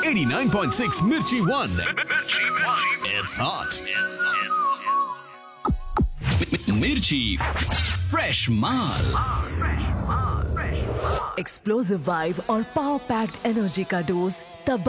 89.6 Mirchi One. It's hot. Mirchi, fresh maal. Explosive vibe और power packed energy का dose तब